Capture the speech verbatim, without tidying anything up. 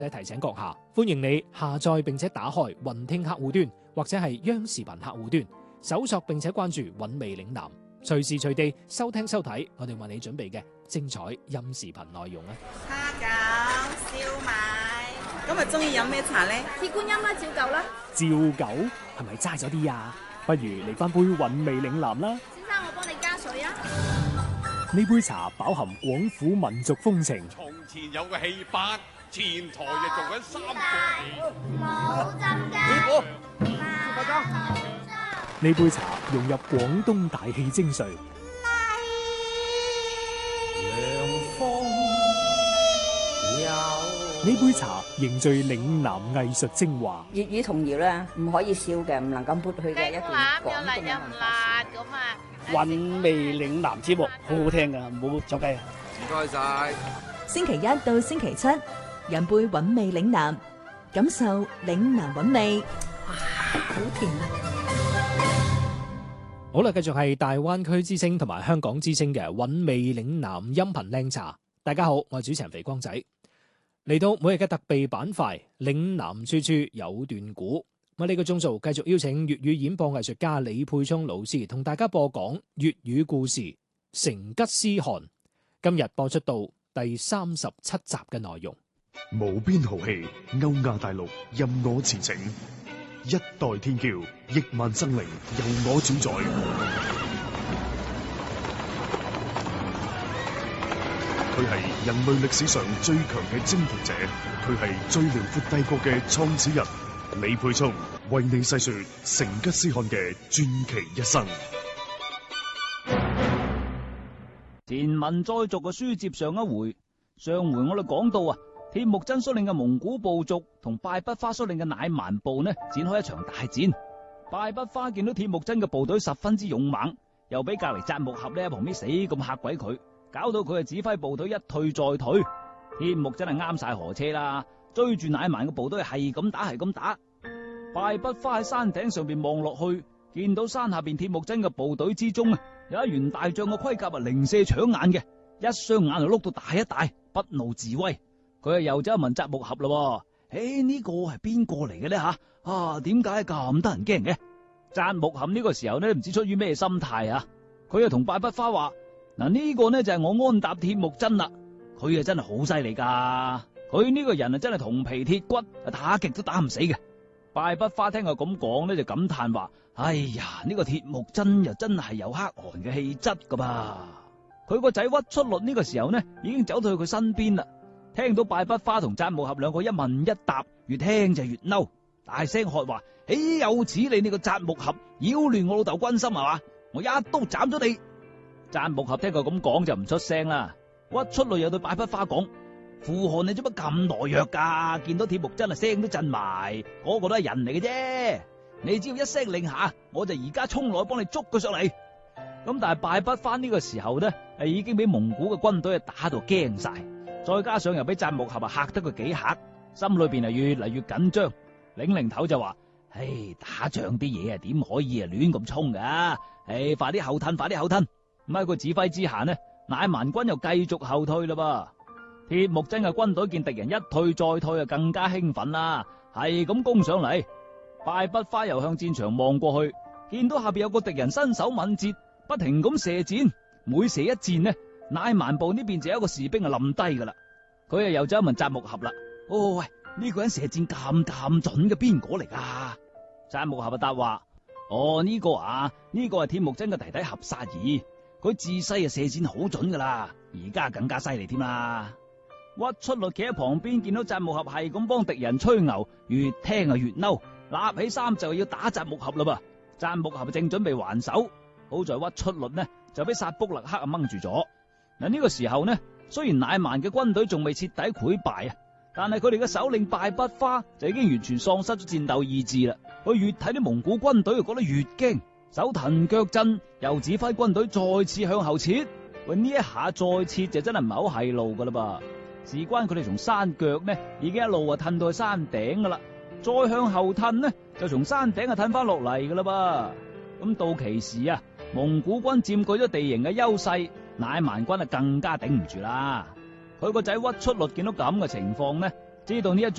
提醒閣下，歡迎你下載並且打開雲聽客戶端或者係央視頻客戶端，搜索並且關注韻味嶺南，隨時隨地收聽收睇我哋為你準備嘅精彩音視頻內容啊！ 蝦餃、燒賣，今日中意飲咩茶呢？ 鐵觀音啦，照舊啦。 照舊係咪齋咗啲啊？不如嚟翻杯韻味嶺南啦！ 先生，我幫你加水啊！ 呢杯茶飽含廣府民族風情。 從前有個戲班，前台就做緊三個冇浸㗎。 師傅， 呢杯茶融入廣東大氣精髓。呢杯茶凝聚嶺南藝術精華。 粵語童謠咧，唔可以少嘅，唔能夠抹去嘅一段廣東嘅文化。 咁啊！ 韻味嶺南節目好好聽噶，唔好走雞啊！ 唔該晒。 星期一到星期七，飲杯韻味嶺南，感受嶺南韻味。哇，好甜啊！ 好啦，繼續係大灣區之聲同埋香港之聲嘅韻味嶺南音頻靚茶。大家好，我係主持人肥光仔。嚟到每日嘅特備板塊，嶺南處處有段古。咁呢個鐘數繼續邀請粵語演播藝術家李沛聰老師同大家播講粵語故事《成吉思汗》。今日播出到第三十七集嘅內容。 無邊豪氣，歐亞大陸任我馳騁，一代天驕，億萬生靈由我主宰。佢係人類歷史上最強嘅征服者，佢係最遼闊帝國嘅創始人。李沛聰為你細說成吉思汗嘅傳奇一生。 前文再續嘅書接上一回，上回我哋講到啊，鐵木真率領嘅蒙古部族同敗筆花率領嘅乃蠻部呢，展開一場大戰。敗筆花見到鐵木真嘅部隊十分之勇猛，又俾隔籬扎木合呢喺旁邊死咁嚇鬼佢，搞到佢啊指揮部隊一退再退。鐵木真係啱晒河車啦，追住乃蠻嘅部隊係咁打係咁打。敗筆花喺山頂上邊望落去，見到山下邊鐵木真嘅部隊之中啊，有一員大將嘅盔甲啊零舍搶眼嘅，一雙眼就碌到大一大，不怒自威。佢啊又走去問扎木合咯，誒呢個係邊個嚟嘅呢吓？啊點解咁得人驚嘅？扎木合呢個時候呢唔知出於咩心態啊，佢啊同敗筆花話嗱，呢個呢就係我安踏鐵木真啦，佢啊真係好犀利噶，佢呢個人啊真係銅皮鐵骨，打極都打唔死嘅。敗筆花聽佢咁講呢就感嘆話，哎呀呢個鐵木真又真係有可汗嘅氣質噶噃。佢個仔屈出律呢個時候呢已經走到去佢身邊啦，聽到敗筆花同扎木合兩個一問一答，越聽就越嬲，大聲喝話，豈有此理！你個扎木合擾亂我老豆軍心係嘛？我一刀斬咗你！扎木合聽佢咁講就唔出聲啦。屈出律又對敗筆花講，父汗你做乜咁懦弱噶？見到鐵木真啊聲都震埋，嗰個都係人嚟嘅啫。你只要一聲令下，我就而家衝落去幫你捉佢上嚟。咁但係敗筆花呢個時候呢，係已經俾蒙古嘅軍隊打到驚晒，再加上又俾扎木合啊嚇得佢幾嚇，心裏邊係越嚟越緊張。領領頭就話，唉，打仗啲嘢啊點可以啊亂咁衝噶？唉，快啲後退，快啲後退。咁喺佢指揮之下呢，乃蠻軍又繼續後退啦噃。鐵木真嘅軍隊見敵人一退再退啊，更加興奮啦，係咁攻上嚟。敗筆花又向戰場望過去，見到下邊有個敵人身手敏捷，不停咁射箭，每射一箭呢，乃蠻部呢邊就有一個士兵啊冧低噶啦。佢啊又走去問扎木合啦，哦喂，呢個人射箭咁咁準嘅邊個嚟噶？扎木合啊答話，哦呢個啊呢個係鐵木真嘅弟弟合薩兒，佢自細啊射箭好準噶啦，而家更加犀利添啦。屈出律企喺旁邊見到扎木合係咁幫敵人吹牛，越聽啊越嬲，立起衫就要打扎木合啦噃。扎木合正準備還手，好在屈出律呢就俾薩卜勒克啊掹住咗。嗱呢個時候呢，雖然乃蠻嘅軍隊仲未徹底潰敗啊，但係佢哋嘅首領敗筆花就已經完全喪失咗戰鬥意志啦。佢越睇啲蒙古軍隊就覺得越驚，手騰腳震，又指揮軍隊再次向後撤。喂，呢一下再撤就真係唔係好係路噶啦噃。事關佢哋從山腳呢已經一路啊褪到去山頂噶啦，再向後褪呢就從山頂啊褪翻落嚟噶啦噃。咁到其時啊，蒙古軍佔據咗地形嘅優勢，乃蠻軍啊更加頂唔住啦。佢個仔屈出律見到咁嘅情況呢，即知道呢一仗